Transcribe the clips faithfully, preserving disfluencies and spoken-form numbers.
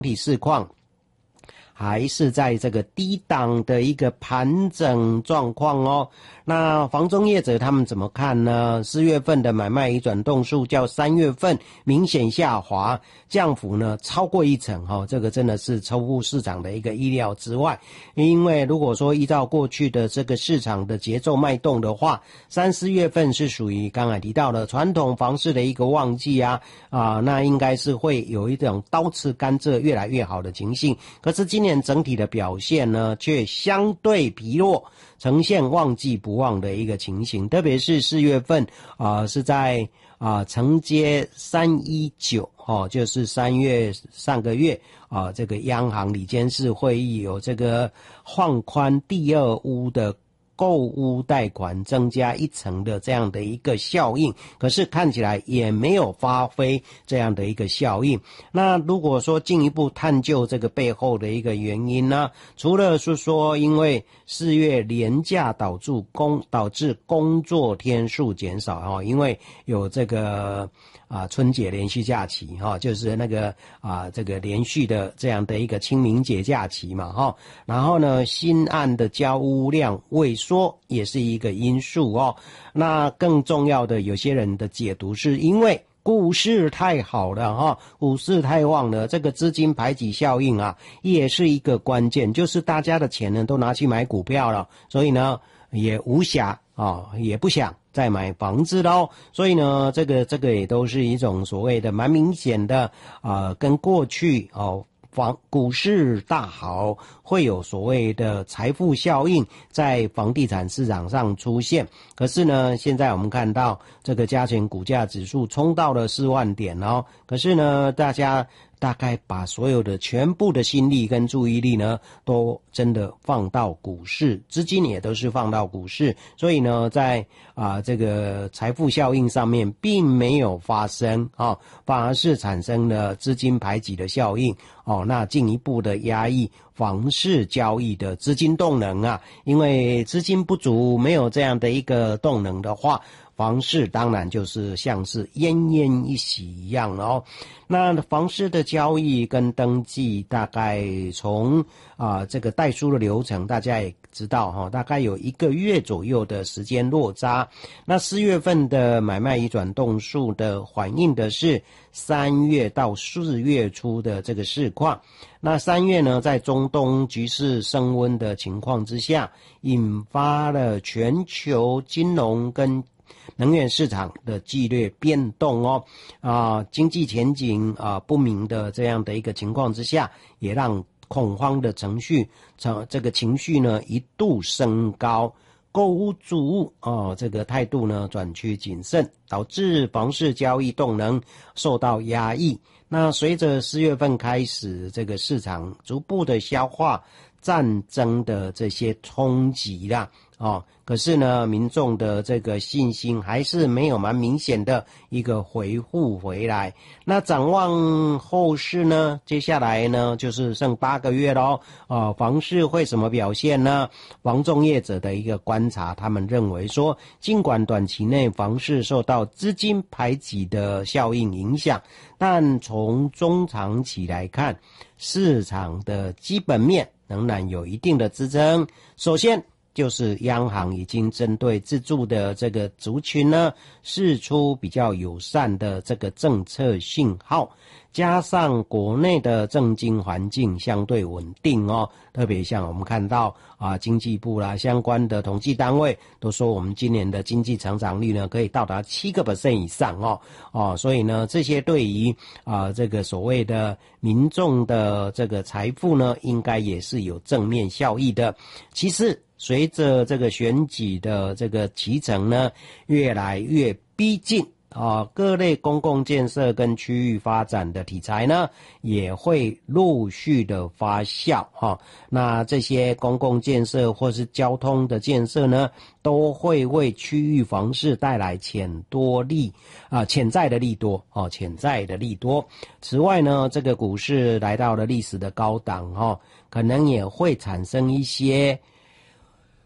体市况还是在这个低档的一个盘整状况哦。那房仲业者他们怎么看呢？四月份的买卖移转栋数较三月份明显下滑，降幅呢超过一成哈、哦，这个真的是超乎市场的一个意料之外。因为如果说依照过去的这个市场的节奏脉动的话，三四月份是属于刚才提到的传统房市的一个旺季啊啊，那应该是会有一种刀持甘蔗越来越好的情形。可是今年整体的表现呢，却相对疲弱，呈现旺季不旺的一个情形。特别是四月份啊、呃，是在啊、呃、承接三一九哦，就是三月上个月啊、呃，这个央行理监事会议有这个放宽第二屋的购屋贷款增加一成的这样的一个效应，可是看起来也没有发挥这样的一个效应。那如果说进一步探究这个背后的一个原因呢，除了是说因为四月连假导致工导致工作天数减少哈，因为有这个啊春节连续假期哈，就是那个啊这个连续的这样的一个清明节假期嘛哈，然后呢新案的交屋量萎缩也是一个因素哦。那更重要的，有些人的解读是因为股市太好了哈，股市太旺了，这个资金排挤效应啊，也是一个关键，就是大家的钱呢都拿去买股票了，所以呢也无暇啊，也不想再买房子喽。所以呢，这个这个也都是一种所谓的蛮明显的啊、呃，跟过去哦。房股市大好，会有所谓的财富效应在房地产市场上出现。可是呢，现在我们看到这个加权股价指数冲到了四万点哦。可是呢，大家大概把所有的全部的心力跟注意力呢，都真的放到股市，资金也都是放到股市，所以呢，在啊、呃、这个财富效应上面并没有发生啊、哦，反而是产生了资金排挤的效应哦，那进一步的压抑房市交易的资金动能啊，因为资金不足，没有这样的一个动能的话，房市当然就是像是奄奄一息一样哦。那房市的交易跟登记大概从啊、呃、这个代书的流程，大家也知道哈、哦，大概有一个月左右的时间落差。那四月份的买卖移转栋数的反映的是三月到四月初的这个市况。那三月呢，在中东局势升温的情况之下，引发了全球金融跟能源市场的剧烈变动哦，啊，经济前景啊不明的这样的一个情况之下，也让恐慌的程序，这个情绪呢一度升高，购屋主屋哦这个态度呢转趋谨慎，导致房市交易动能受到压抑。那随着四月份开始，这个市场逐步的消化战争的这些冲击啦，哦，可是呢，民众的这个信心还是没有蛮明显的一个回复回来。那展望后市呢，接下来呢就是剩八个月咯，哦，房市会什么表现呢？房仲业者的一个观察，他们认为说，尽管短期内房市受到资金排挤的效应影响，但从中长期来看，市场的基本面仍然有一定的支撑。首先就是央行已经针对自住的这个族群呢，释出比较友善的这个政策信号，加上国内的政经环境相对稳定哦，特别像我们看到啊，经济部啦相关的统计单位都说，我们今年的经济成长率呢可以到达七个 percent 以上哦哦，所以呢，这些对于啊这个所谓的民众的这个财富呢，应该也是有正面效益的。其次，随着这个选举的这个期程呢越来越逼近啊，各类公共建设跟区域发展的题材呢也会陆续的发酵哈。那这些公共建设或是交通的建设呢，都会为区域房市带来潜多利啊潜在的利多哦，潜在的利多。此外呢，这个股市来到了历史的高档哈，可能也会产生一些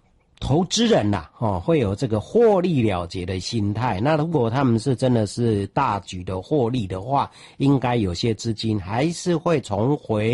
投资人呐、啊，哦，会有这个获利了结的心态。那如果他们是真的是大举的获利的话，应该有些资金还是会重回